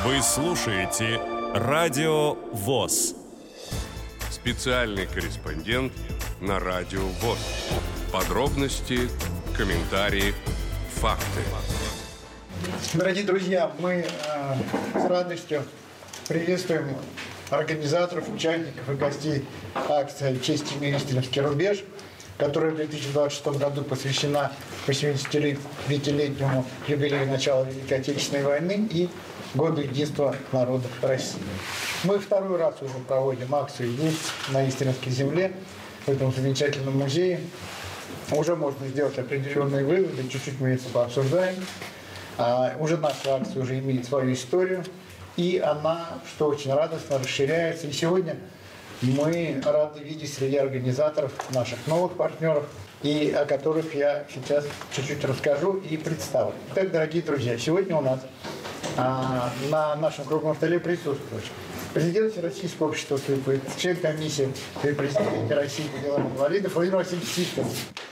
Вы слушаете Радио ВОС. Специальный корреспондент на Радио ВОС. Подробности, комментарии, факты. Дорогие друзья, мы с радостью приветствуем организаторов, участников и гостей акции «Честь имени Истринский рубеж», которая в 2026 году посвящена 85-летнему юбилею начала Великой Отечественной войны и году единства народов России. Мы второй раз уже проводим акцию здесь, на Истринской земле, в этом замечательном музее. Уже можно сделать определенные выводы, чуть-чуть мы это пообсуждаем. Уже наша акция уже имеет свою историю, и она, что очень радостно, расширяется. И сегодня мы рады видеть среди организаторов наших новых партнеров, и о которых я сейчас чуть-чуть расскажу и представлю. Итак, дорогие друзья, сегодня у нас на нашем круглом столе присутствует президент Всероссийского общества слепых, член комиссии при президенте России по делам инвалидов Владимир Васильевич Сивкин,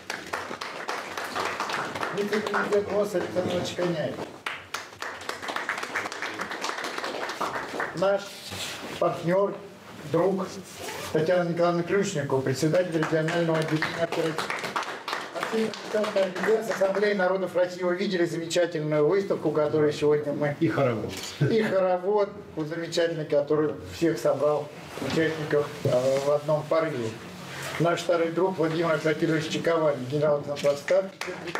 вице-президент ВОС Александр Иванович Коняев, наш партнер, друг Татьяна Николаевна Ключникова, председатель регионального отделения оперативной Ассамблеи народов России. Вы видели замечательную выставку, которую сегодня мы... И хоровод. И хоровод замечательный, который всех собрал участников в одном порыве. Наш старый друг Владимир Аксакирович Чековаль, генерал-лейтенант в отставке,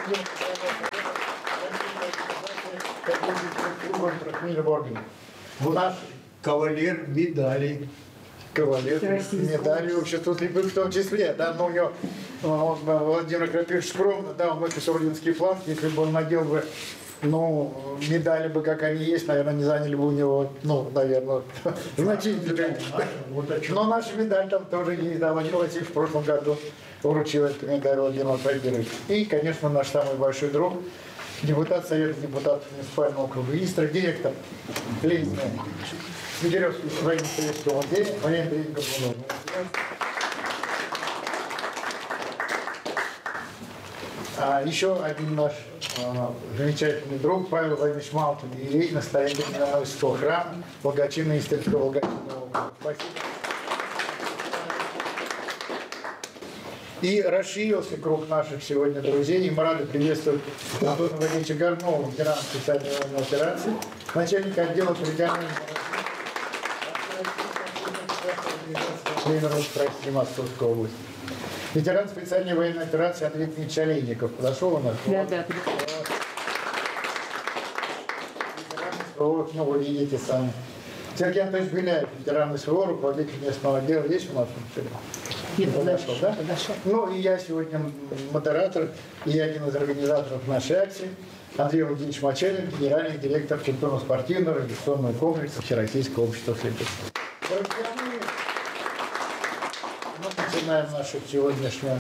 наш Кавалер медалей. Кавалер медали общества слепых в том числе. Да, но у него Владимир Крапивич скромно, да, он выписал орденский план, если бы он надел бы, медали бы, как они есть, наверное, не заняли бы у него, наверное, значительно. Но наша медаль там тоже есть, да, Владимир Васильевич в прошлом году вручил эту медаль Владимиру Аксакировичу. И, конечно, наш самый большой друг, депутат Совета депутатов муниципального округа Истра, директор Ленина Снегиревского военно-советского музея, военный Горбунов. Еще один наш замечательный друг Павел Владимирович Малкин, иерей, настоятель Мироносского храма, благочинный Истринского благочинного округа. Спасибо. И расширился круг наших сегодня друзей, и мы рады приветствовать Антона Владимировича Горнова, ветерана специальной военной операции, начальника отдела регионального России Московской области. Ветеран специальной военной операции Андрей Дмитриевич Олейников. Подошел у нас? Да. Ветеран, вы видите сами. Сергей Анатольевич Беляев, ветеран СВО, руководитель местного отдела. Есть у нас? Нет, подошел, да? Подошел. И я сегодня модератор и один из организаторов нашей акции. Андрей Владимирович Мачалин, генеральный директор культурно-спортивного революционного комплекса Всероссийского общества слепых. Мы начинаем наше сегодняшнее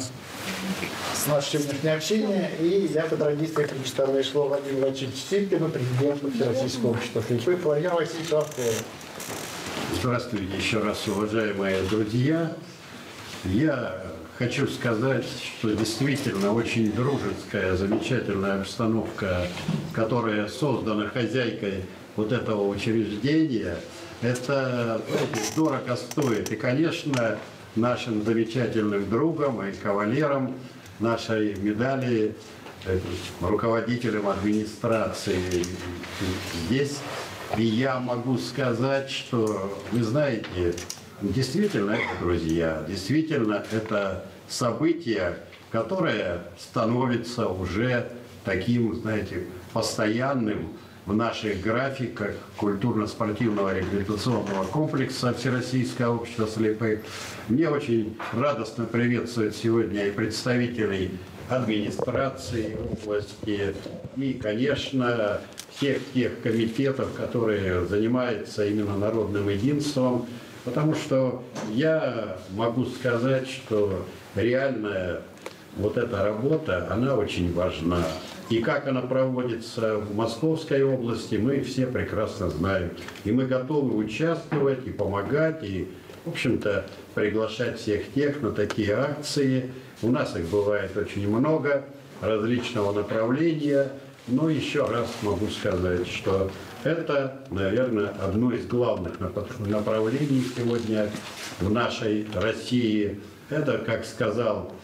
общение, и я по традиции предоставляю слово Владимиру Васильевичу Сивкину, президенту Всероссийского общества слепых. Владимир Васильевич, вам слово. Здравствуйте еще раз, уважаемые друзья. Я хочу сказать, что действительно очень дружеская, замечательная обстановка, которая создана хозяйкой вот этого учреждения, это, знаете, дорого стоит. И, конечно, нашим замечательным другом и кавалером нашей медали, руководителем администрации здесь. И я могу сказать, что, вы знаете, действительно это друзья, действительно это событие, которое становится уже таким, знаете, постоянным в наших графиках культурно-спортивного реабилитационного комплекса Всероссийского общества слепых. Мне очень радостно приветствовать сегодня и представителей администрации области, и, конечно, всех тех комитетов, которые занимаются именно народным единством, потому что я могу сказать, что реальная вот эта работа, она очень важна. И как она проводится в Московской области, мы все прекрасно знаем. И мы готовы участвовать и помогать, и, в общем-то, приглашать всех тех на такие акции. У нас их бывает очень много, различного направления. Но еще раз могу сказать, что это, наверное, одно из главных направлений сегодня в нашей России. Это, как сказал,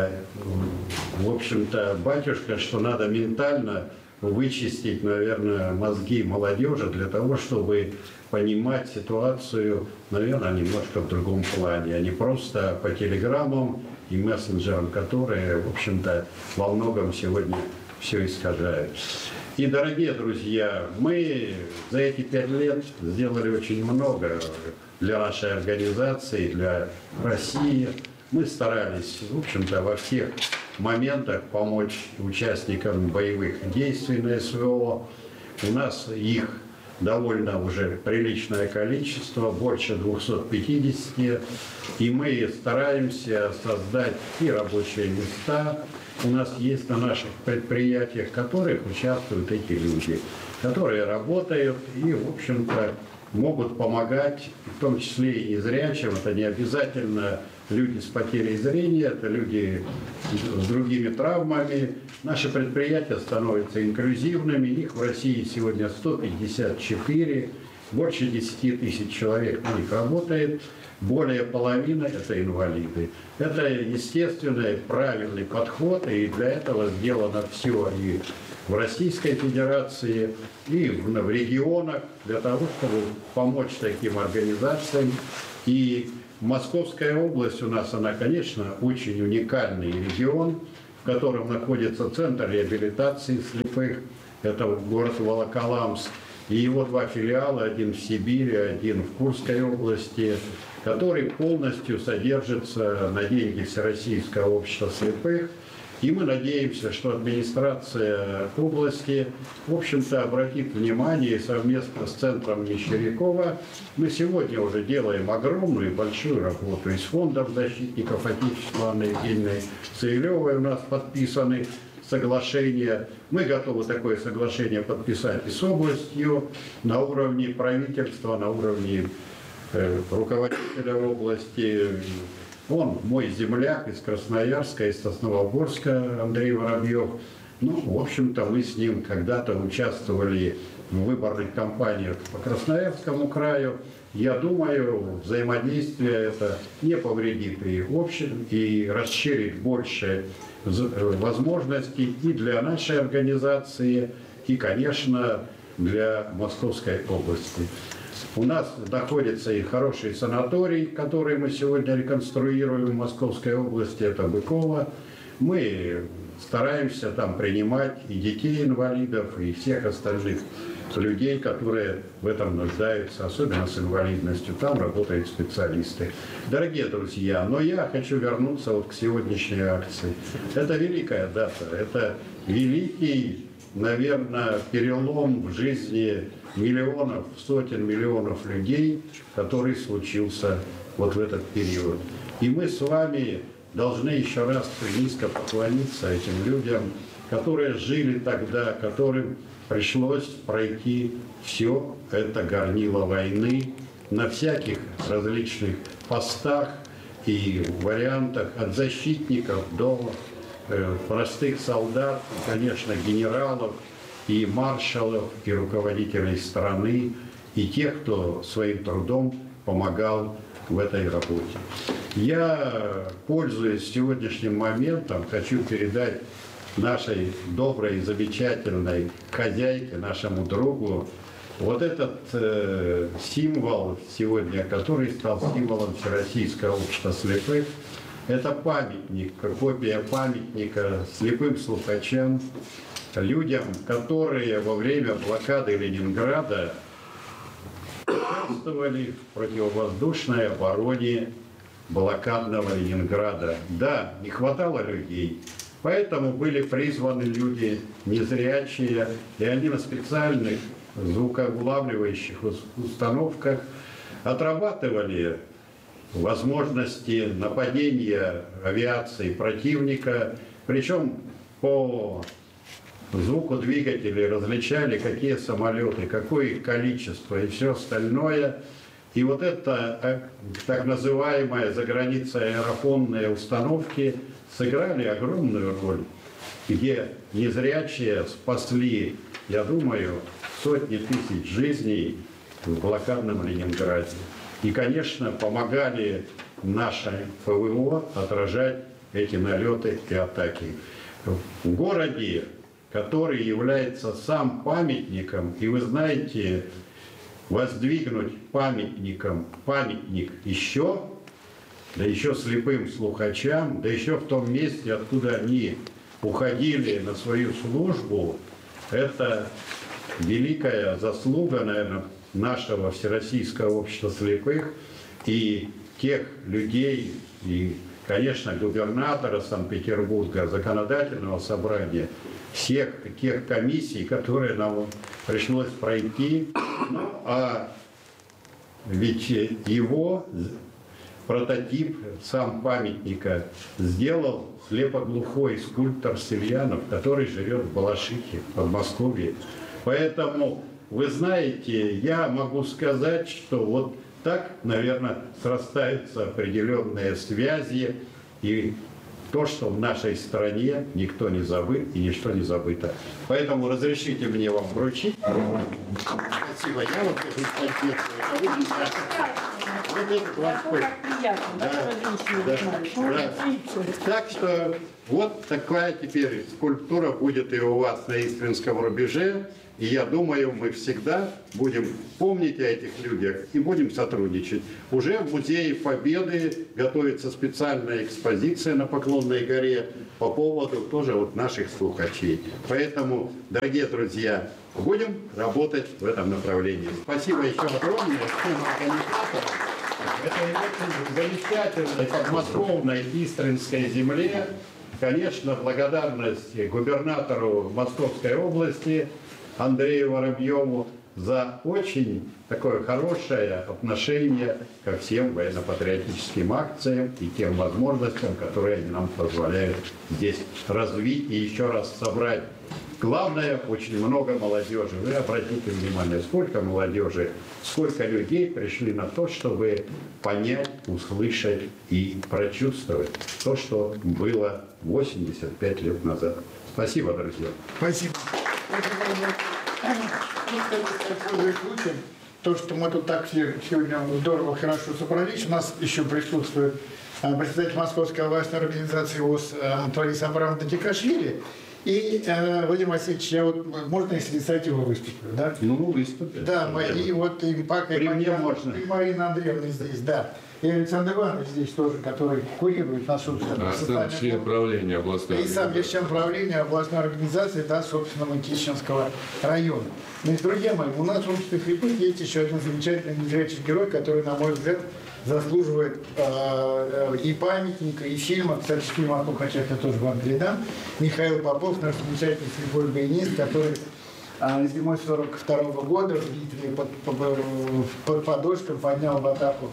в общем-то, батюшка, что надо ментально вычистить, наверное, мозги молодежи для того, чтобы понимать ситуацию, наверное, немножко в другом плане, а не просто по телеграммам и мессенджерам, которые, в общем-то, во многом сегодня все искажают. И, дорогие друзья, мы за эти 5 лет сделали очень много для нашей организации, для России. Мы старались, в общем-то, во всех моментах помочь участникам боевых действий на СВО. У нас их довольно уже приличное количество, больше 250. И мы стараемся создать и рабочие места. У нас есть на наших предприятиях, в которых участвуют эти люди, которые работают и, в общем-то, могут помогать, в том числе и незрячим. Это не обязательно люди с потерей зрения, это люди с другими травмами. Наши предприятия становятся инклюзивными, их в России сегодня 154, больше 10 тысяч человек на них работает, более половины – это инвалиды. Это естественный, правильный подход, и для этого сделано все и в Российской Федерации, и в регионах, для того, чтобы помочь таким организациям. И Московская область у нас, она, конечно, очень уникальный регион, в котором находится Центр реабилитации слепых, это город Волоколамск, и его 2 филиала, один в Сибири, один в Курской области, который полностью содержится на деньги Всероссийского общества слепых. И мы надеемся, что администрация области, в общем-то, обратит внимание совместно с центром Мещерякова. Мы сегодня уже делаем огромную, большую работу. И с фондом защитников Отечества Анны Евгеньевны Цивилевой у нас подписаны соглашения. Мы готовы такое соглашение подписать и с областью на уровне правительства, на уровне руководителя области. Он мой земляк из Красноярска, из Сосновоборска, Андрей Воробьев. Ну, в общем-то, мы с ним когда-то участвовали в выборных кампаниях по Красноярскому краю. Я думаю, взаимодействие это не повредит и общем, и расширит больше возможностей и для нашей организации, и, конечно, для Московской области. У нас находится и хороший санаторий, который мы сегодня реконструируем в Московской области, это Быково. Мы стараемся там принимать и детей-инвалидов, и всех остальных людей, которые в этом нуждаются, особенно с инвалидностью. Там работают специалисты. Дорогие друзья, но я хочу вернуться вот к сегодняшней акции. Это великая дата, это великий, наверное, перелом в жизни миллионов, сотен миллионов людей, который случился вот в этот период. И мы с вами должны еще раз низко поклониться этим людям, которые жили тогда, которым пришлось пройти все это горнило войны на всяких различных постах и вариантах, от защитников до простых солдат, конечно, генералов и маршалов, и руководителей страны, и тех, кто своим трудом помогал в этой работе. Я, пользуясь сегодняшним моментом, хочу передать нашей доброй, замечательной хозяйке, нашему другу, вот этот символ сегодня, который стал символом Всероссийского общества слепых. Это памятник, копия памятника слепым слухачам, людям, которые во время блокады Ленинграда участвовали в противовоздушной обороне блокадного Ленинграда. Да, не хватало людей, поэтому были призваны люди незрячие, и они на специальных звукоулавливающих установках отрабатывали возможности нападения авиации противника, причем по звуку двигателей различали, какие самолеты, какое их количество и все остальное. И вот это так называемые за границей аэрофонные установки сыграли огромную роль. где незрячие спасли, я думаю, сотни тысяч жизней в блокадном Ленинграде. И, конечно, помогали нашей ФВО отражать эти налеты и атаки. В городе, который является сам памятником, и вы знаете, воздвигнуть памятник еще, да еще слепым слухачам, да еще в том месте, откуда они уходили на свою службу, это великая заслуга, наверное, нашего Всероссийского общества слепых и тех людей, и, конечно, губернатора Санкт-Петербурга, законодательного собрания, всех тех комиссий, которые нам пришлось пройти. Ну, а ведь его прототип сам памятника сделал слепоглухой скульптор Сельянов, который живет в Балашихе, в Подмосковье. Поэтому, вы знаете, я могу сказать, что вот так, наверное, срастаются определенные связи, и то, что в нашей стране никто не забыт и ничто не забыто. Поэтому разрешите мне вам вручить. Спасибо. Я вот Так что вот такая теперь скульптура будет и у вас на Истринском рубеже. И я думаю, мы всегда будем помнить о этих людях и будем сотрудничать. Уже в Музее Победы готовится специальная экспозиция на Поклонной горе по поводу тоже вот наших слухачей. Поэтому, дорогие друзья, будем работать в этом направлении. Спасибо еще огромное всем организаторам. Это замечательной подмосковной Истринской земле. Конечно, благодарность губернатору Московской области Андрею Воробьеву за очень такое хорошее отношение ко всем военно-патриотическим акциям и тем возможностям, которые они нам позволяют здесь развить и еще раз собрать. Главное, очень много молодежи. Вы обратите внимание, сколько молодежи, сколько людей пришли на то, чтобы понять, услышать и прочувствовать то, что было 85 лет назад. Спасибо, друзья. Спасибо. То, что мы тут так сегодня здорово, хорошо собрались, у нас еще присутствует председатель Московской областной организации ВОС Анатолий Абрамов-Дадикашвили. И, Владимир Васильевич, я вот, можно, если с этого выступлю, да? Ну, выступим. Да, и вот и Марина Андреевна здесь, да. И Александр Иванович здесь тоже, который курирует нашу сам член правления областной организации. И сам член правления областной организации, да, собственно, Мытищинского района. Ну и, друзья мои, у нас в обществе слепых есть еще один замечательный незрячий герой, который, на мой взгляд, заслуживает и памятника, и фильма. Кстати, фильм о слухачах я тоже вам передам. Михаил Попов, наш замечательный слепой баянист, который зимой 42 года в Литве под Подольском поднял в атаку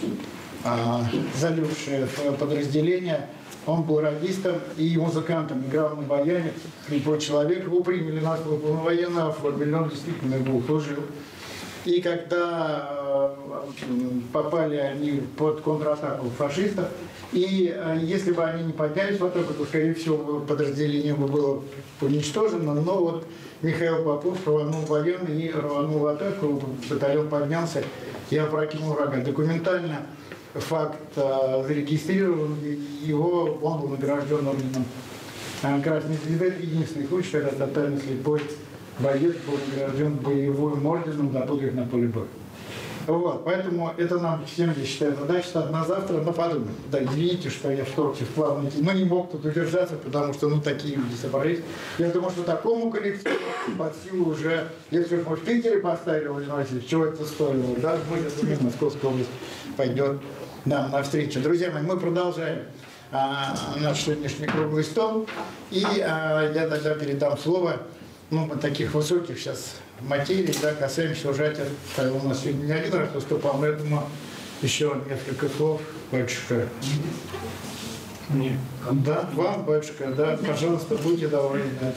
залегшее подразделение. Он был радистом и музыкантом, играл на баяне, слепой человек. Его приняли на службу на военную форме, он действительно был служил. И когда попали они под контратаку фашистов, и если бы они не поднялись в атаку, то, скорее всего, подразделение бы было уничтожено. Но вот Михаил Попов рванул военный и рванул в атаку, батальон поднялся и опрокинул врага. Документально факт зарегистрирован, его, он был награжден орденом Красной Звезды. Это единственный случай, когда тотально слепой боец был награжден боевым орденом за подвиг на поле боя. Вот, поэтому это нам всем, я считаю, задача на завтра, но подумать. Да, извините, что я вторгся в плавный, но не мог тут удержаться, потому что, такие люди собрались. Я думаю, что такому коллективу под силу уже, если мы в Питере поставили, Владимир Васильевич, чего это стоило, да, мы, думаю, Московская область пойдет нам навстречу. Друзья мои, мы продолжаем наш сегодняшний круглый стол, и я тогда передам слово, мы таких высоких сейчас материй, да, касаемся ужатия. У нас сегодня не один раз выступал, но я думаю, еще несколько слов, батюшка. Мне. Да, вам, батюшка, да, пожалуйста, будьте добры. Да.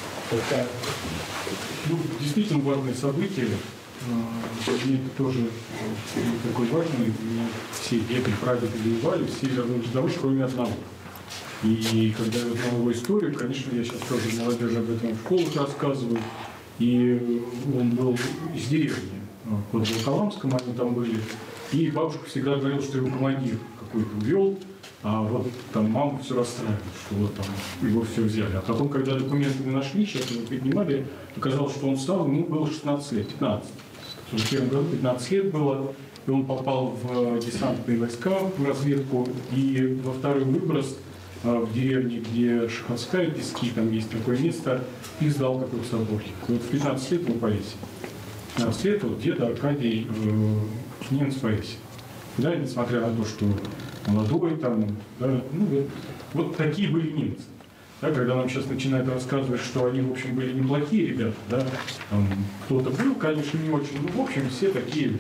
Действительно важные события. И это тоже такой важный. Все этой праздники воевали, все вернулись домой, кроме одного. И когда я узнал его историю, конечно, я сейчас тоже молодежи об этом в школах рассказываю. И он был из деревни, под Волоколамском они там были. И бабушка всегда говорила, что его командир какой-то увел, а вот там мама все расстраивает, что вот там его все взяли. А потом, когда документы не нашли, сейчас его поднимали, оказалось, что он стал, ему было 16 лет, 15. В первом году 15 лет было, и он попал в десантные войска, в разведку, и во второй выброс в деревне, где Шаховская, Пески, там есть такое место, их сдал какой-то соборник. И вот в 15 лет его повесили. В 15 лет вот деда Аркадий немец повесил. Да, несмотря на то, что молодой там, да, ну, вот такие были немцы. Да, когда нам сейчас начинают рассказывать, что они, в общем, были неплохие ребята, да, там, кто-то был, конечно, не очень, но, в общем, все такие,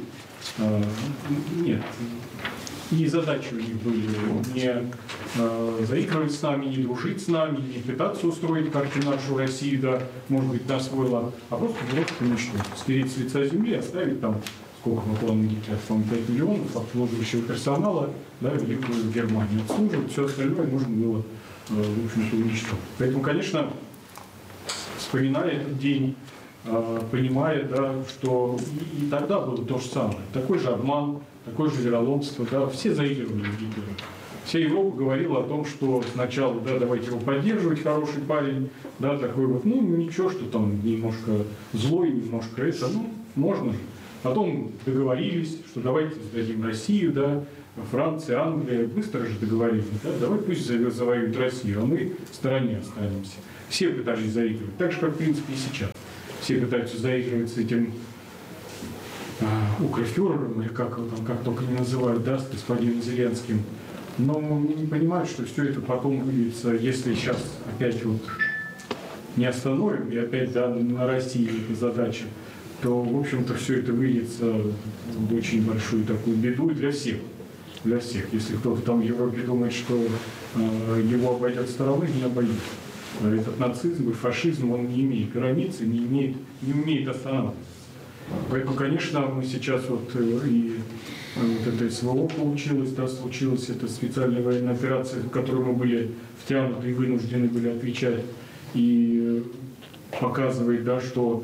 нет. И задачи у них были не заигрывать с нами, не дружить с нами, не пытаться устроить как-то нашу Россию, да, может быть, на свой лад, а просто уничтожить, стереть с лица земли, оставить там, сколько мы планируем, 5 миллионов обслуживающего персонала, да, Великую Германию обслуживать, все остальное нужно было, в общем-то, уничтожить. Поэтому, конечно, вспоминая этот день, понимая, да, что и тогда было то же самое, такой же обман, такое же вероломство, да, все заигрывали в Гитлера. Вся Европа говорила о том, что сначала, да, давайте его поддерживать, хороший парень, да, такой вот, ну, ничего, что там немножко злой, немножко это, ну, можно же. Потом договорились, что давайте сдадим Россию, да, Франция, Англия, быстро же договорились, да, давай пусть завоюют Россию, а мы в стороне останемся. Все пытались заигрывать, так же, как, в принципе, и сейчас. Все пытаются заигрывать с этим укрфюрером, или как его там, как только не называют, да, с господином Зеленским. Но не понимают, что все это потом выльется, если сейчас опять вот не остановим, и опять, да, на России эта задача, то, в общем-то, все это выльется в очень большую такую беду для всех. Для всех. Если кто-то там в Европе думает, что его обойдет стороной, не обойдет. Этот нацизм и фашизм, он не имеет границ, не умеет останавливаться. Поэтому, конечно, мы сейчас вот и вот это СВО получилось, да, случилась эта специальная военная операция, в которой мы были втянуты и вынуждены были отвечать, и показывает, да, что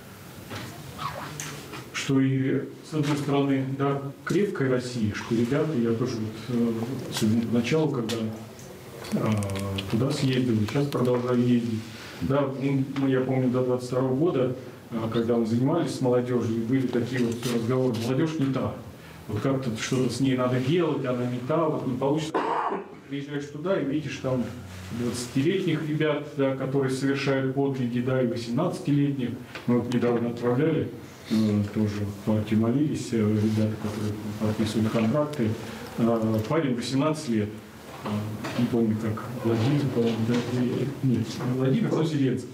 и с одной стороны, да, крепкая Россия, что ребята, я тоже вот, поначалу, когда туда съездил, сейчас продолжаю ездить. Да, ну, я помню, до 22 года, когда мы занимались с молодежью, были такие вот разговоры, молодежь не та. Вот как-то что-то с ней надо делать, она не та, вот не получится. Приезжаешь туда и видишь там 20-летних ребят, да, которые совершают подвиги, да, и 18-летних. Мы вот недавно отправляли, тоже в партии молились, ребята, которые подписывали контракты. Парень 18 лет. Не помню, как Владимир, нет, Владимир, но Зеленский.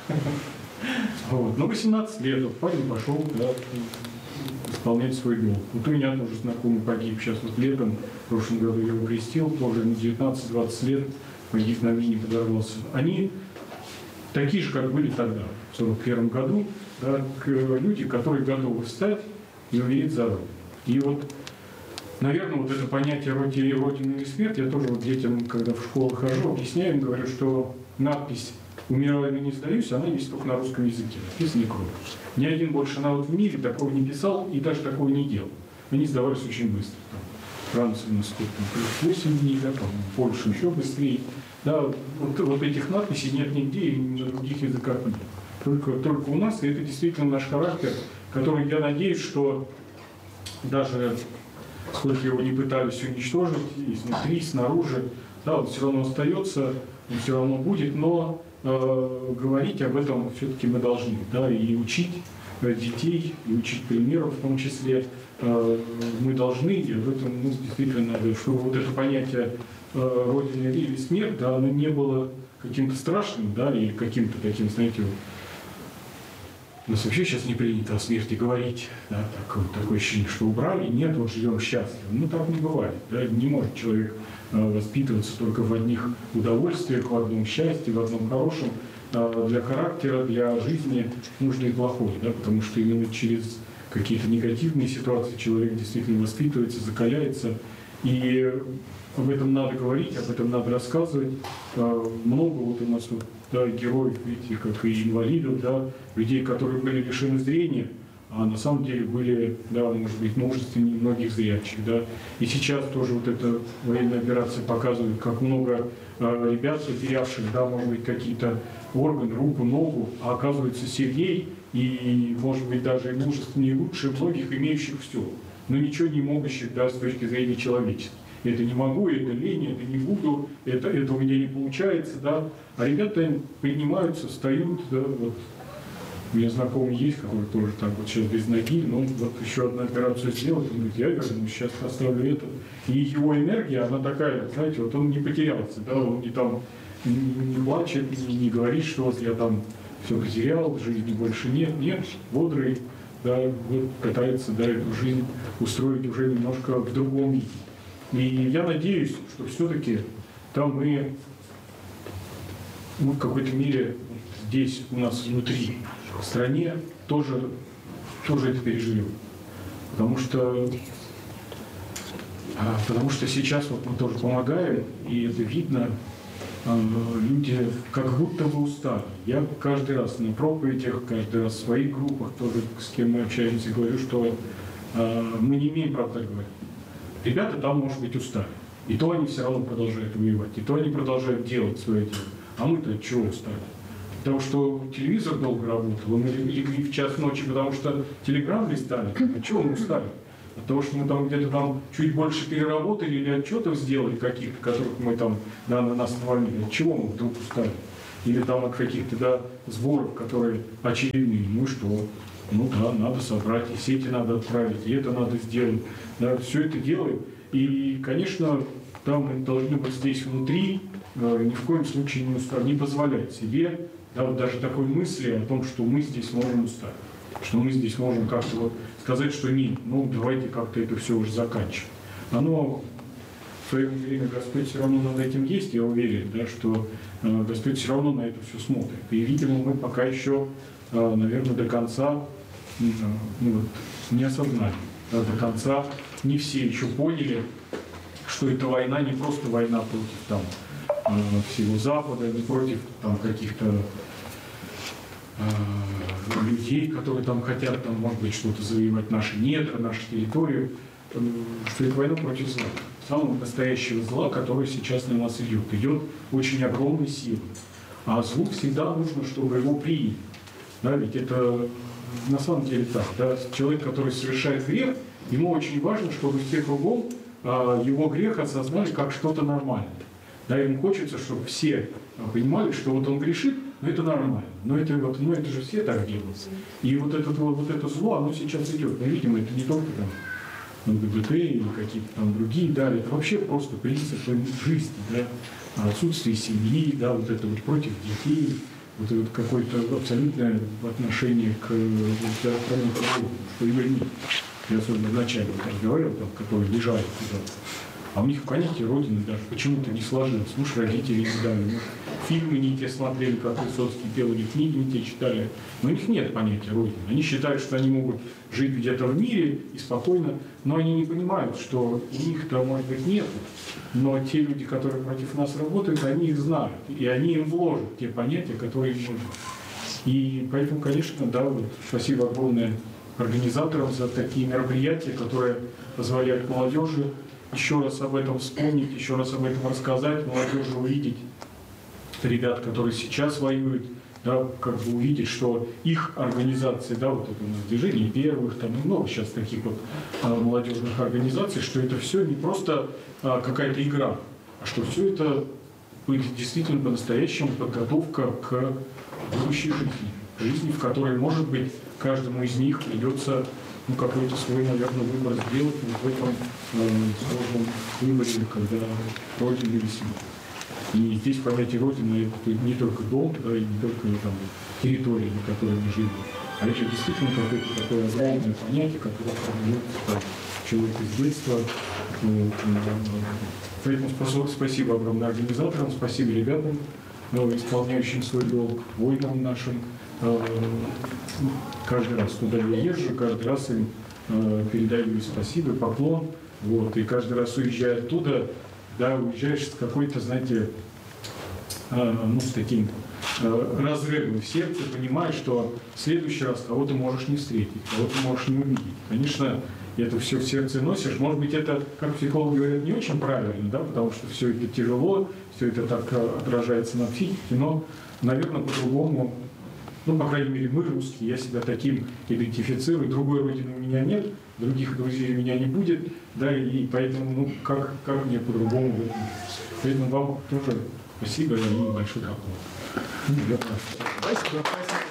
Вот. Но 18 лет, вот парень пошел, да, исполнять свой долг. Вот у меня тоже знакомый погиб сейчас вот летом, в прошлом году я его крестил, тоже на 19-20 лет, погиб на мине, подорвался. Они такие же, как были тогда, в 1941 году, да, люди, которые готовы встать и умереть за Родину. И вот, наверное, вот это понятие Родины или смерть, я тоже вот детям, когда в школу хожу, объясняю им, говорю, что надпись «Умираю, но не сдаюсь», она есть только на русском языке, написано кровью. Ни один больше народ в мире такого не писал и даже такого не делал. Они сдавались очень быстро. Франция у нас сколько, 8 дней, да, Польша еще быстрее. Да, вот этих надписей нет нигде и на других языках нет. Только у нас, и это действительно наш характер, который, я надеюсь, что даже сколько его не пытались уничтожить, изнутри, и снаружи, да, он все равно остается, он все равно будет, но говорить об этом все-таки мы должны, да, и учить детей, и учить примеров в том числе мы должны, и об этом действительно надо, чтобы вот это понятие Родина или смерть, да, оно не было каким-то страшным, да, или каким-то таким, знаете, вот, у нас вообще сейчас не принято о смерти говорить, да, такое ощущение, что убрали, нет, вот живем счастливо. Ну, так не бывает, да, не может человек воспитываться только в одних удовольствиях, в одном счастье, в одном хорошем. Для характера, для жизни нужно и плохое, да, потому что именно через какие-то негативные ситуации человек действительно воспитывается, закаляется И об этом надо говорить, об этом надо рассказывать. Много вот у нас вот, да, героев, видите, как и инвалидов, да, людей, которые были лишены зрения, а на самом деле были, да, может быть, мужественнее многих зрячих, да. И сейчас тоже вот эта военная операция показывает, как много ребят, потерявших, да, может быть, какие-то органы, руку, ногу, а оказывается сильней и, может быть, даже мужественнее, лучше многих, имеющих все, но ничего не могущих, да, с точки зрения человеческой. Это не могу, это лень, это не буду, это у меня не получается, да. А ребята поднимаются, встают, да, вот. У меня знакомый есть, который тоже так вот сейчас без ноги, но вот еще одну операцию сделал, он говорит, я вернусь, сейчас поставлю это. И его энергия, она такая, знаете, вот он не потерялся, да, он не там не плачет, не говорит, что вот я там все потерял, жизни больше нет, бодрый, да, вот пытается, да, эту жизнь устроить уже немножко в другом виде. И я надеюсь, что все-таки там мы в какой-то мере здесь у нас внутри, в стране, тоже это переживем. Потому что сейчас вот мы тоже помогаем, и это видно, люди как будто бы устали. Я каждый раз на проповедях, каждый раз в своих группах, тоже с кем мы общаемся, говорю, что мы не имеем права так говорить. Ребята там, может быть, устали. И то они все равно продолжают воевать, и то они продолжают делать свое дело. А мы-то от чего устали? Потому что телевизор долго работал, мы легли в час ночи, потому что телеграм листали. А чего мы устали? От того, что мы там где-то там чуть больше переработали или отчетов сделали каких-то, которых мы там, да, на нас навалили. От чего мы вдруг устали? Или там от каких-то, да, сборов, которые очередные. Ну и что? Ну да, надо собрать, и сети надо отправить, и это надо сделать. Да, все это делаем. И, конечно, там мы должны быть здесь внутри, ни в коем случае не позволять себе, да, вот даже такой мысли о том, что мы здесь можем устать, что мы здесь можем как-то вот сказать, что нет, ну давайте как-то это все уже заканчивать. Оно в свое время Господь все равно над этим есть, я уверен, да, что Господь все равно на это все смотрит. И, видимо, мы пока еще, наверное, до конца не осознали, да, до конца не все еще поняли, что эта война не просто война против там всего Запада, не против там каких-то людей, которые там хотят, там, может быть, что-то завоевать наши недра, нашу территорию, что это война против зла, самого настоящего зла, который сейчас на нас идет. Идет очень огромной силой. А злу всегда нужно, чтобы его приняли. Да, ведь это на самом деле так. Да? Человек, который совершает грех, ему очень важно, чтобы все кругом его грех осознали как что-то нормальное. Да, ему хочется, чтобы все понимали, что вот он грешит, но это нормально. Но это же все так делают. И вот это зло, оно сейчас идет. Мы видим, это не только там ЛГБТ или какие-то там другие, да, это вообще просто принципы жизни, да, отсутствие семьи, да, вот это вот против детей, вот это вот какое-то абсолютное отношение к театральному продукту, что его нет. Я особенно вначале разговаривал, там, которые лежали туда. А у них в понятии Родины даже почему-то не сложилось. Может, родители не дали, может, фильмы не те смотрели, как Высоцкий пел, или книги не те читали. Но у них нет понятия Родины. Они считают, что они могут жить где-то в мире и спокойно, но они не понимают, что у них-то, может быть, нет. Но те люди, которые против нас работают, они их знают. И они им вложат те понятия, которые им нужны. И поэтому, конечно, да, вот, спасибо огромное организаторам за такие мероприятия, которые позволяют молодежи еще раз об этом вспомнить, еще раз об этом рассказать, молодежи увидеть ребят, которые сейчас воюют, да, как бы увидеть, что их организации, да, вот это у нас движение первых, там много сейчас таких вот молодежных организаций, что это все не просто какая-то игра, а что все это будет действительно по-настоящему подготовка к будущей жизни, в которой, может быть, каждому из них придется какой-то свой, наверное, выбор сделать в этом сложном выборе, когда Родина или семья. И здесь понятие Родины – это не только дом, да, и не только там, территория, на которой мы живем, а это действительно какое-то такое огромное понятие, которое формируется человек из детства. Поэтому спасибо огромное организаторам, спасибо ребятам, исполняющим свой долг, воинам нашим. Каждый раз, куда я езжу, каждый раз им передаю спасибо, поклон Вот, и каждый раз уезжая оттуда, да, уезжаешь с какой-то, знаете, с таким разрывом в сердце, понимаешь, что в следующий раз кого-то можешь не встретить, кого-то можешь не увидеть. Конечно, это все в сердце носишь. Может быть, это, как психологи говорят, не очень правильно, да, потому что все это тяжело, все это так отражается на психике, но, наверное, по-другому, по крайней мере, мы, русские, я себя таким идентифицирую, другой родины у меня нет, других друзей у меня не будет, да, и поэтому, как мне по-другому в этом. Поэтому вам тоже спасибо и большой поклон. Спасибо.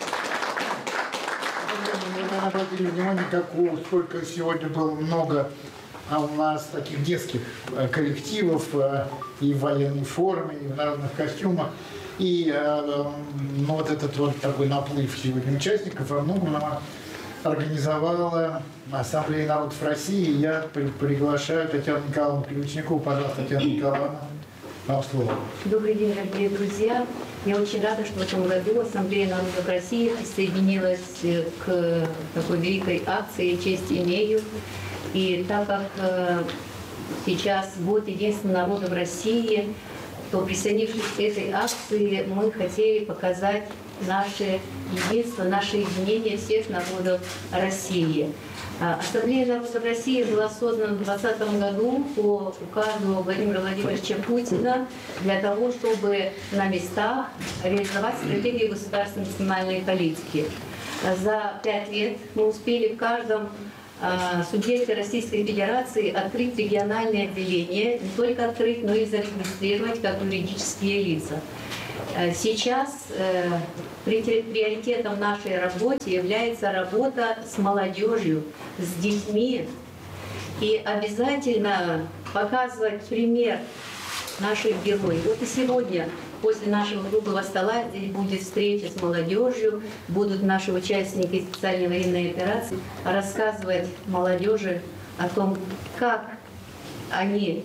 Вы обратили внимание, сколько сегодня было много у нас таких детских коллективов и в военной форме, и в народных костюмах. И вот этот вот такой наплыв сегодня участников во многом организовала Ассамблея народов России. Я приглашаю Татьяну Николаевну Ключникову. Пожалуйста, Татьяна Николаевна, вам слово. Добрый день, дорогие друзья. Я очень рада, что в этом году Ассамблея народов России присоединилась к такой великой акции «Честь имею». И так как сейчас год единства народов России, то, присоединившись к этой акции, мы хотели показать наше единство, наше единение всех народов России. Ассамблея народов России была создана в 2020 году по указу Владимира Владимировича Путина для того, чтобы на местах реализовать стратегию государственной национальной политики. За 5 лет мы успели в каждом субъекты Российской Федерации открыть региональные отделения, не только открыть, но и зарегистрировать как юридические лица. Сейчас приоритетом нашей работы является работа с молодежью, с детьми. И обязательно показывать пример наших героев. Вот и сегодня после нашего круглого стола здесь будет встреча с молодежью, будут наши участники специальной военной операции рассказывать молодежи о том, как они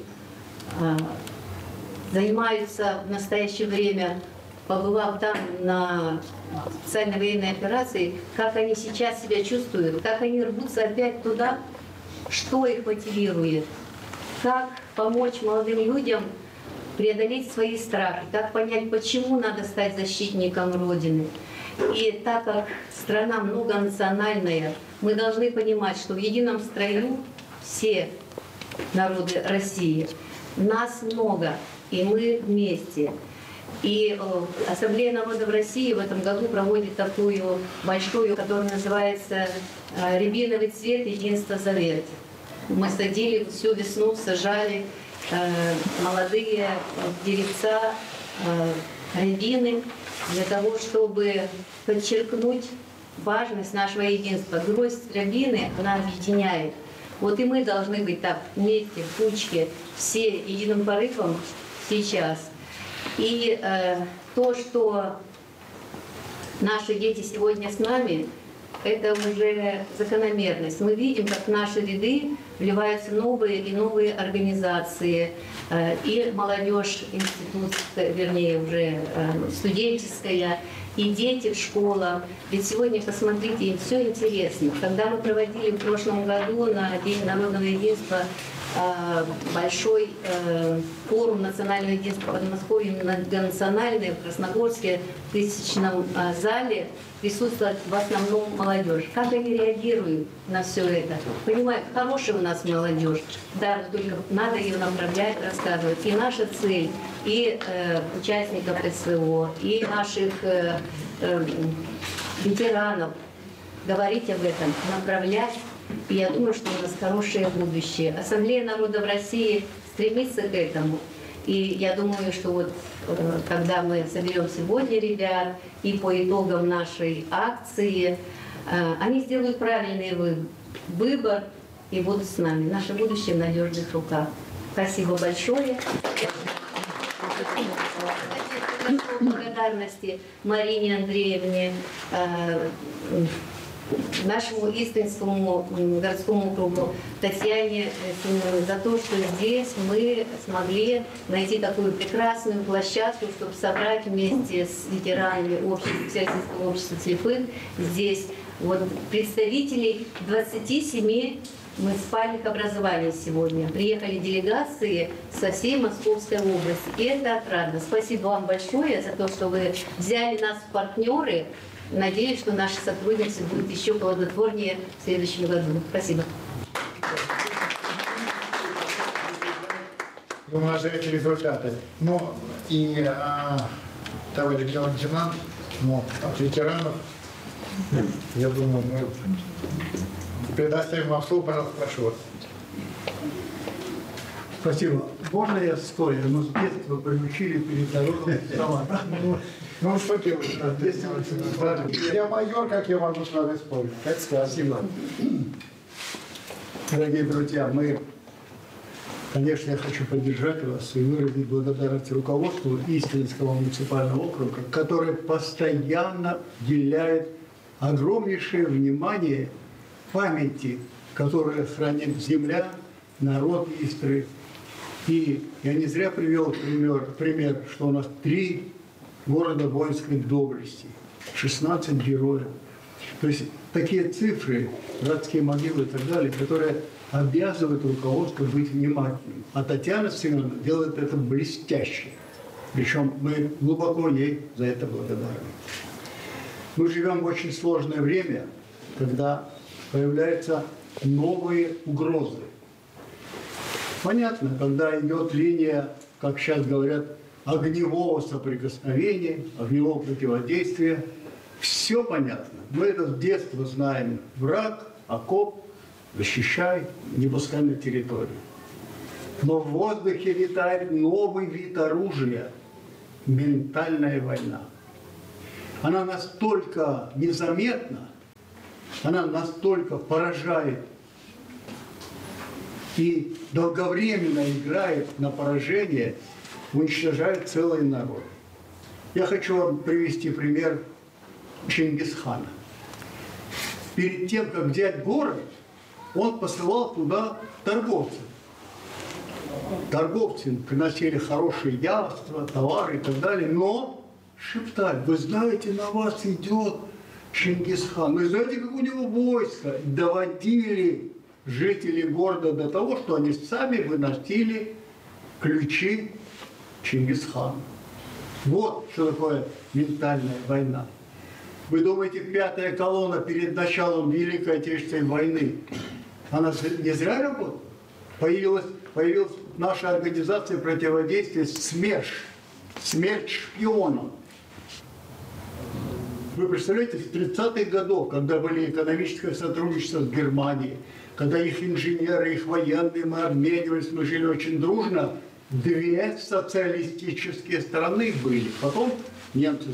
занимаются в настоящее время, побывав там на специальной военной операции, как они сейчас себя чувствуют, как они рвутся опять туда, что их мотивирует, как помочь молодым людям преодолеть свои страхи, как понять, почему надо стать защитником Родины. И так как страна многонациональная, мы должны понимать, что в едином строю все народы России, нас много, и мы вместе. И Ассамблея народов России в этом году проводит такую большую, которая называется «Рябиновый цвет, единство, завет». Мы садили всю весну, сажали молодые деревца, рябины, для того, чтобы подчеркнуть важность нашего единства. Гроздь рябины, она объединяет. Вот и мы должны быть так вместе, в кучке, все единым порывом сейчас. И то, что наши дети сегодня с нами, это уже закономерность. Мы видим, как в наши ряды вливаются новые и новые организации, и молодежь, институт, вернее, уже студенческая, и дети в школах. Ведь сегодня, посмотрите, им все интересно. Когда мы проводили в прошлом году на День народного единства большой форум национального единства в Подмосковье, многонациональный, в Красногорске, в тысячном зале, присутствует в основном молодежь. Как они реагируют на все это? Понимают, хорошая у нас молодежь, да, только надо ее направлять, рассказывать. И наша цель, и участников СВО, и наших ветеранов говорить об этом, направлять. И я думаю, что у нас хорошее будущее. Ассамблея народов России стремится к этому. И я думаю, что вот когда мы соберем сегодня ребят и по итогам нашей акции, они сделают правильный выбор и будут с нами. Наше будущее в надежных руках. Спасибо большое. Благодарности Марине Андреевне, нашему Истринскому городскому округу, Татьяне Семеновне, за то, что здесь мы смогли найти такую прекрасную площадку, чтобы собрать вместе с ветеранами Всероссийского общества слепых здесь вот представителей 27 муниципальных образований сегодня. Приехали делегации со всей Московской области. И это отрадно. Спасибо вам большое за то, что вы взяли нас в партнеры. Надеюсь, что наше сотрудничество будет еще плодотворнее в следующем году. Спасибо. Думаю, за эти результаты. Ну и товарищ генерал-лейтенант, от ветеранов, я думаю, мы предоставим вам слово, пожалуйста, прошу вас. Спасибо. Можно я стоя? Мы с детства приучили перед народом вставать. Ну что делать? Я майор, как я могу с вами спорить? Как сказать? Спасибо. Дорогие друзья, конечно, я хочу поддержать вас и выразить благодарность руководству Истринского муниципального округа, который постоянно уделяет огромнейшее внимание памяти, которую хранит земля, народ Истры. И я не зря привел пример, что у нас 3 города воинской доблести, 16 героев. То есть такие цифры, братские могилы и так далее, которые обязывают руководство быть внимательным. А Татьяна Семеновна делает это блестяще. Причем мы глубоко ей за это благодарны. Мы живем в очень сложное время, когда появляются новые угрозы. Понятно, когда идет линия, как сейчас говорят, огневого соприкосновения, огневого противодействия, все понятно. Мы это с детства знаем. Враг, окоп, защищай, не пускай на территорию. Но в воздухе витает новый вид оружия – ментальная война. Она настолько незаметна, она настолько поражает и долговременно играет на поражение, уничтожает целый народ. Я хочу вам привести пример Чингисхана. Перед тем, как взять город, он посылал туда торговцев. Торговцы приносили хорошие яства, товары и так далее, но шептали: вы знаете, на вас идет Чингисхан, вы знаете, как у него войско. Доводили жителей города до того, что они сами выносили ключи Чингисхана. Вот что такое ментальная война. Вы думаете, 5-я колонна перед началом Великой Отечественной войны, она не зря работала? Появилась наша организация противодействия СМЕРШ, смерть шпионам. Вы представляете, с 30-х годов, когда были экономическое сотрудничество с Германией, когда их инженеры, их военные, мы обменивались, мы жили очень дружно, 2 социалистические страны были. Потом немцы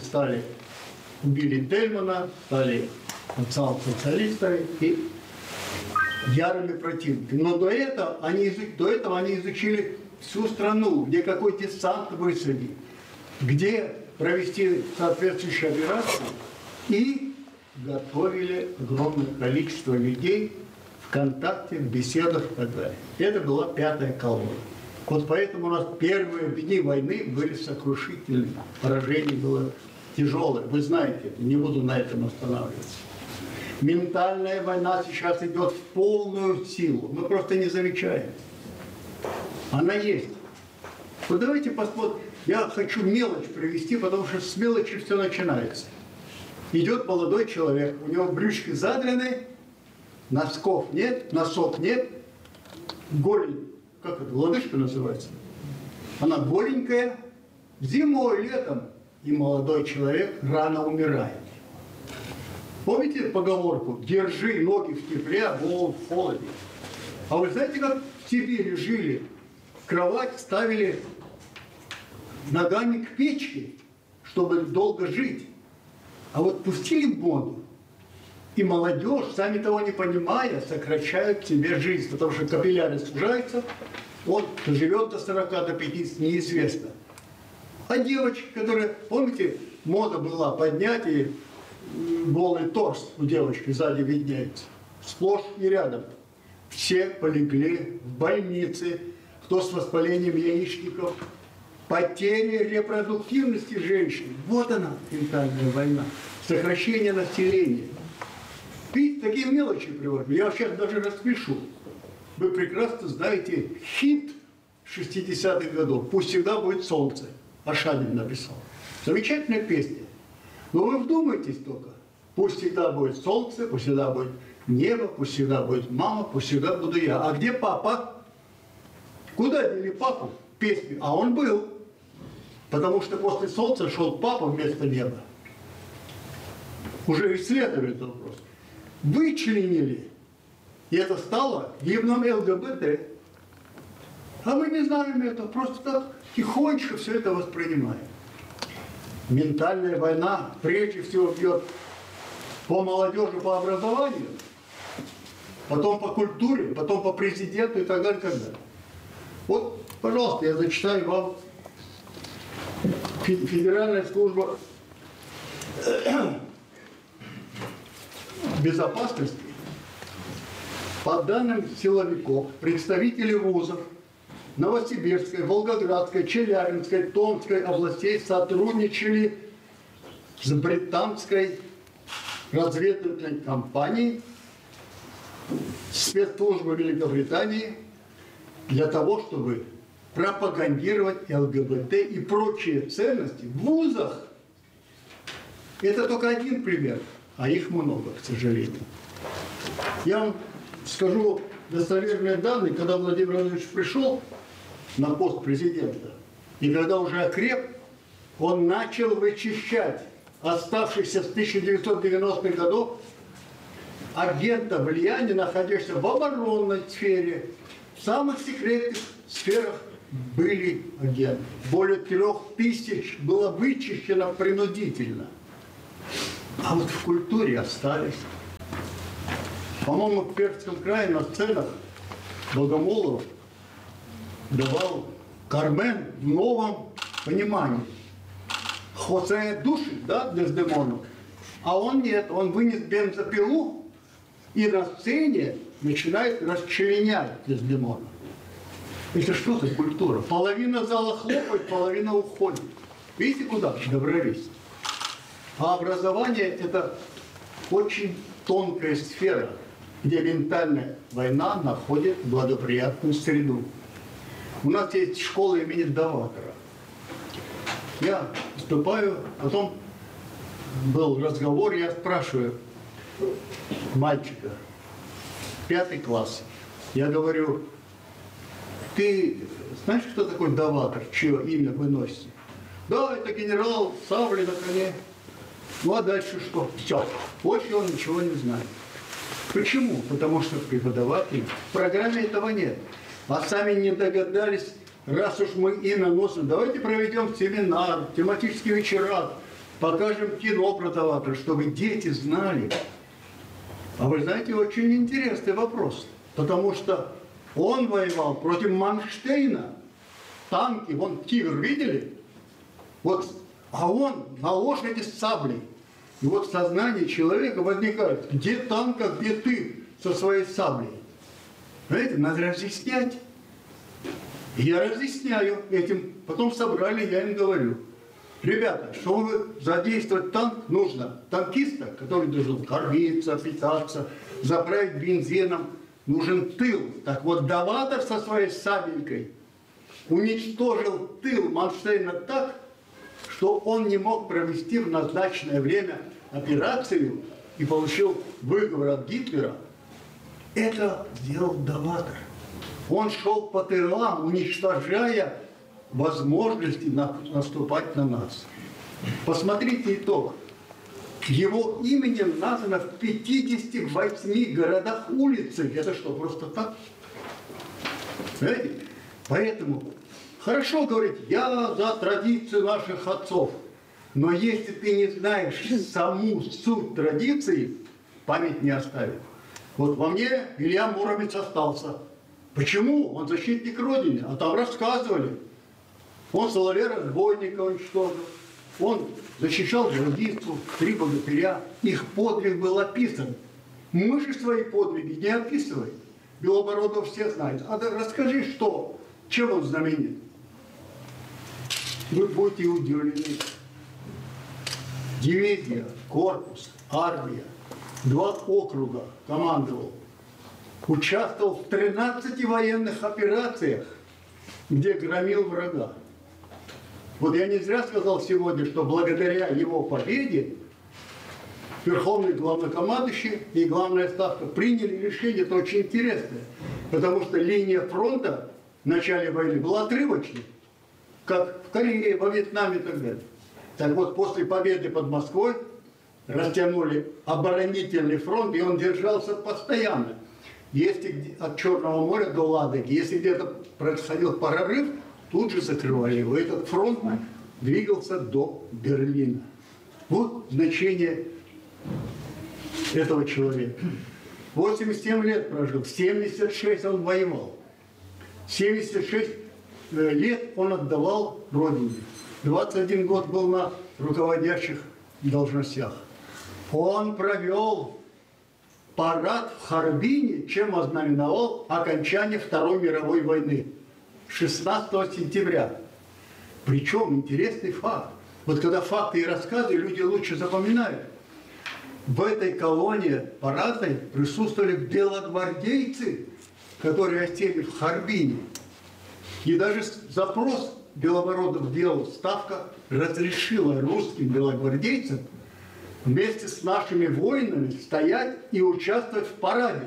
убили Дельмана, стали национал-социалистами и ярыми противниками. Но до этого они изучили всю страну, где какой десант высадить, где провести соответствующие операции, и готовили огромное количество людей в контакте, в беседах и так далее. Это была 5-я колонна. Вот поэтому у нас первые дни войны были сокрушительными. Поражение было тяжелое. Вы знаете, не буду на этом останавливаться. Ментальная война сейчас идет в полную силу. Мы просто не замечаем. Она есть. Вот давайте посмотрим. Я хочу мелочь привести, потому что с мелочи все начинается. Идет молодой человек, у него брючки задрены, носков нет, носок нет, голень, как это, лодыжка называется? Она голенькая, зимой, летом, и молодой человек рано умирает. Помните поговорку: держи ноги в тепле, а голову в холоде? А вы знаете, как в Сибири жили? Кровать ставили ногами к печке, чтобы долго жить. А вот пустили моду, и молодежь, сами того не понимая, сокращают себе жизнь, потому что капилляры сужаются, он живет до 40, до 50, неизвестно. А девочки, которые, помните, мода была поднять, и голый торс у девочки сзади виднеется, сплошь и рядом. Все полегли в больнице, кто с воспалением яичников, потеря репродуктивности женщин. Вот она, ментальная война. Сокращение населения. Видите, такие мелочи приводят. Я сейчас даже распишу. Вы прекрасно знаете хит 60-х годов «Пусть всегда будет солнце». Ашанин написал. Замечательная песня. Но вы вдумайтесь только. Пусть всегда будет солнце, пусть всегда будет небо, пусть всегда будет мама, пусть всегда буду я. А где папа? Куда дели папу? Песню. А он был. Потому что после солнца шел папа вместо неба. Уже исследовали этот вопрос. Вычленили. И это стало гимном ЛГБТ. А мы не знаем этого. Просто так тихонечко все это воспринимаем. Ментальная война прежде всего бьет по молодежи, по образованию, потом по культуре, потом по президенту и так далее, и так далее. Вот, пожалуйста, я зачитаю вам Федеральная служба безопасности. По данным силовиков, представители вузов Новосибирской, Волгоградской, Челябинской, Томской областей сотрудничали с британской разведывательной компанией, спецслужбой Великобритании для того, чтобы пропагандировать ЛГБТ и прочие ценности в вузах. Это только один пример, а их много, к сожалению. Я вам скажу достоверные данные, когда Владимир Владимирович пришел на пост президента, и когда уже окреп, он начал вычищать оставшихся с 1990-х годов агентов влияния, находящихся в оборонной сфере, в самых секретных сферах были агенты. Более 3000 было вычищено принудительно. А вот в культуре остались. По-моему, в Пермском крае на сценах Богомолов давал Кармен в новом понимании. Хосе душит, да, Дездемону, а он нет, он вынес бензопилу и на сцене начинает расчленять Дездемона. Это что за культура? Половина зала хлопает, половина уходит. Видите, куда добрались? А образование – это очень тонкая сфера, где ментальная война находит благоприятную среду. У нас есть школа имени Даватора. Я вступаю, потом был разговор, я спрашиваю мальчика, 5 класс. Я говорю, ты знаешь, кто такой Даватор, чье имя вы носите? Да, это генерал Савли на коне. Ну а дальше что? Все. Больше он ничего не знает. Почему? Потому что преподаватель в программе этого нет. А сами не догадались, раз уж мы имя носим, давайте проведем семинар, тематические вечера, покажем кино про Даватора, чтобы дети знали. А вы знаете, очень интересный вопрос. Потому что он воевал против Манштейна. Танки, вон «Тигр» видели? Вот, а он на лошади с саблей. И вот в сознании человека возникает, где танк, а где ты со своей саблей. Знаете, надо разъяснять. И я разъясняю этим. Потом собрали, я им говорю. Ребята, чтобы задействовать танк, нужно танкиста, который должен кормиться, питаться, заправить бензином. Нужен тыл. Так вот, Даватор со своей сабелькой уничтожил тыл Манштейна так, что он не мог провести в назначенное время операцию и получил выговор от Гитлера. Это сделал Даватор. Он шел по тылам, уничтожая возможности наступать на нас. Посмотрите итог. Его именем названо в 58 городах улицы. Это что, просто так? Знаете? Поэтому хорошо говорить, я за традицию наших отцов. Но если ты не знаешь саму суть традиции, память не оставит. Вот во мне Илья Муромец остался. Почему? Он защитник Родины. А там рассказывали. Он Соловья-разбойника уничтожил. Он защищал Гвардейцу, 3 богатыря. Их подвиг был описан. Мы же свои подвиги не описываем. Белобородов все знают. А расскажи, что? Чем он знаменит? Вы будете удивлены. Дивизия, корпус, армия 2 округа командовал. Участвовал в 13 военных операциях, где громил врага. Вот я не зря сказал сегодня, что благодаря его победе Верховный главнокомандующий и главная ставка приняли решение, это очень интересное, потому что линия фронта в начале войны была отрывочной, как в Корее, во Вьетнаме и так далее. Так вот, после победы под Москвой растянули оборонительный фронт, и он держался постоянно. Если от Черного моря до Ладоги, если где-то происходил прорыв, тут же закрывали его. Этот фронт двигался до Берлина. Вот значение этого человека. 87 лет прожил, 76 он воевал. 76 лет он отдавал Родине. 21 год был на руководящих должностях. Он провел парад в Харбине, чем ознаменовал окончание Второй мировой войны. 16 сентября. Причем интересный факт. Вот когда факты и рассказы люди лучше запоминают. В этой колонии парадной присутствовали белогвардейцы, которые осели в Харбине. И даже запрос белобородов делал, ставка разрешила русским белогвардейцам вместе с нашими воинами стоять и участвовать в параде.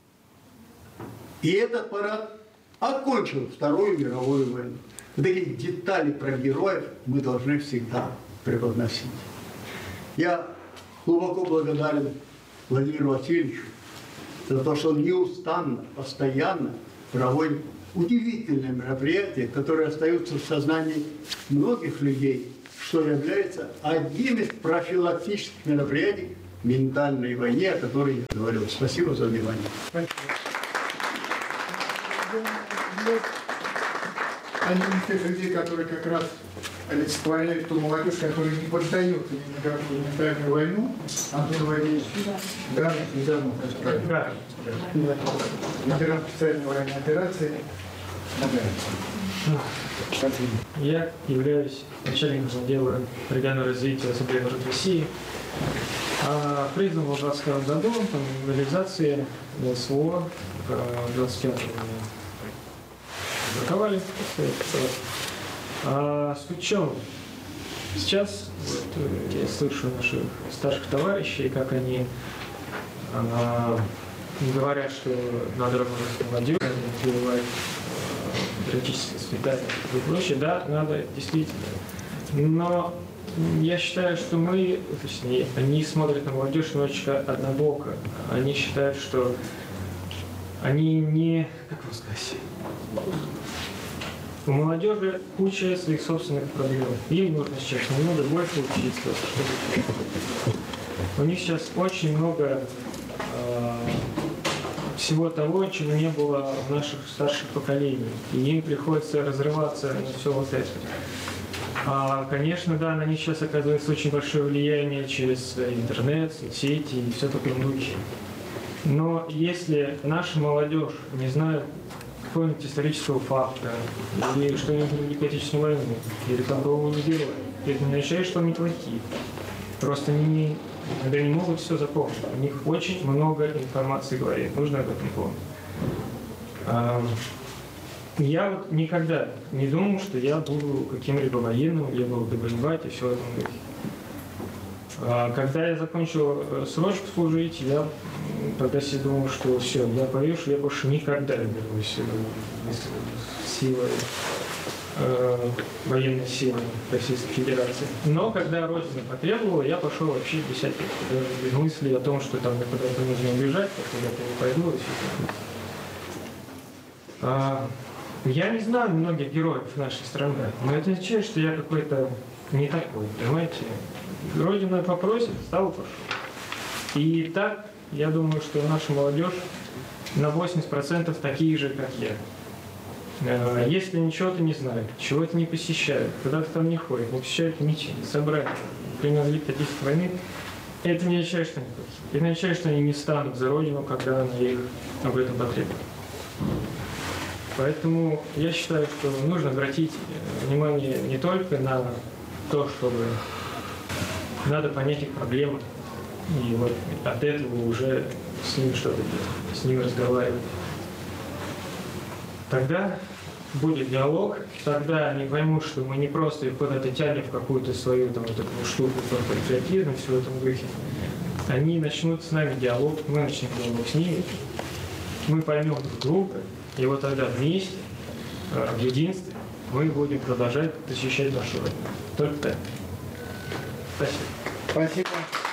И этот парад окончил Вторую мировую войну. Вот такие детали про героев мы должны всегда преподносить. Я глубоко благодарен Владимиру Васильевичу за то, что он неустанно, постоянно проводит удивительные мероприятия, которые остаются в сознании многих людей, что является одним из профилактических мероприятий в ментальной войне, о которой я говорил. Спасибо за внимание. Один из тех людей, которые как раз олицетворяют ту молодежь, которая не поддается ни на какую ментальную войну. Антон Владимирович недавно ветеран специальной военной операции. Я являюсь начальником отдела регионального развития Ассамблеи народов России. Признан в 2022 году по мобилизации СВО 25 атаковали. Суть в чем? Сейчас я слышу наших старших товарищей, как они говорят, что надо работать с молодежью, прививать патриотическое воспитание и прочее. Да, надо, действительно. Но я считаю, что мы, точнее, они смотрят на молодежь немножечко однобоко. Они считают, что они не, как вам сказать, у молодежи куча своих собственных проблем. Им нужно сейчас немного больше учиться. У них сейчас очень много всего того, чего не было в наших старших поколениях. И им приходится разрываться на все вот это. Конечно, да, на них сейчас оказывается очень большое влияние через интернет, соцсети и все такое прочее. Но если наша молодежь не знает какого-нибудь исторического факта, или что-нибудь не Отечественную войну, или такого не делают, это не означает, что они плохие. Просто они иногда не могут все запомнить. У них очень много информации говорит. Нужно об этом помнить. Я вот никогда не думал, что я буду каким-либо военным, я буду воевать и все в этом духе. Когда я закончил срочку служить, я тогда себе думал, что все, я повешу, я больше никогда не вернусь силой, военной силы Российской Федерации. Но когда Родина потребовала, я пошел вообще 10 лет. Без мысли о том, что там куда-то нужно убежать, куда-то не пойду. Я не знаю многих героев нашей страны, но это означает, что я какой-то не такой, понимаете? Родина попросит, встал, пошел. И так, я думаю, что наша молодежь на 80% такие же, как я. Если ничего ты не знают, чего-то не посещают, куда-то там не ходят, не посещают митинги, собрания, принадлежит к Отечественной войны, это не означает, что они плохие. Это не означает, что они не станут за Родину, когда она их об этом потребует. Поэтому я считаю, что нужно обратить внимание не только на то, чтобы надо понять их проблемы, И вот от этого уже с ним что-то делать, с ним разговаривать. Тогда будет диалог, тогда они поймут, что мы не просто их куда-то тянем в какую-то свою там, вот эту штуку по патриотизму, всю в этом духе. Они начнут с нами диалог, мы начнем диалог с ними, мы поймем друг друга, и вот тогда вместе, в единстве, мы будем продолжать защищать нашу родину. Только так. Спасибо. Спасибо.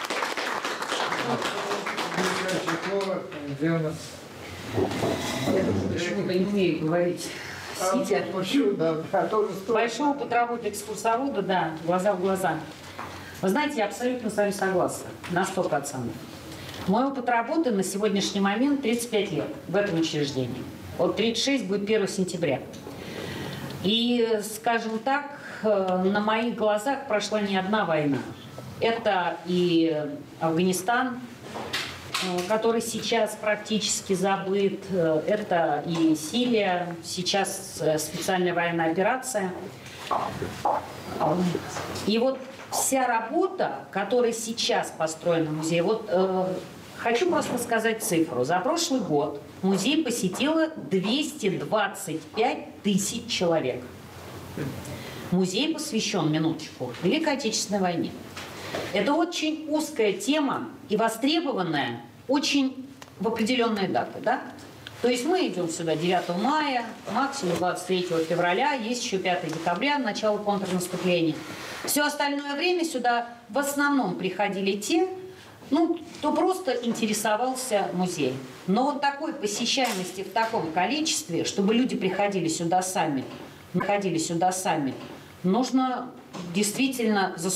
Слово, где у нас? Почему-то не умею говорить. Сидя. Большой опыт работы экскурсовода, да, глаза в глаза. Вы знаете, я абсолютно с вами согласна, на 100%. Мой опыт работы на сегодняшний момент 35 лет в этом учреждении. Вот 36 будет 1 сентября. И, скажем так, на моих глазах прошла не одна война. Это и Афганистан, который сейчас практически забыт, это и Сирия, сейчас специальная военная операция. И вот вся работа, которая сейчас построена в музее, вот хочу просто сказать цифру. За прошлый год музей посетило 225 тысяч человек. Музей посвящен, минуточку, Великой Отечественной войне. Это очень узкая тема и востребованная очень в определенные даты, да? То есть мы идем сюда 9 мая, максимум 23 февраля, есть еще 5 декабря, начало контрнаступления. Все остальное время сюда в основном приходили те, кто просто интересовался музеем. Но вот такой посещаемости в таком количестве, чтобы люди приходили сюда сами, нужно действительно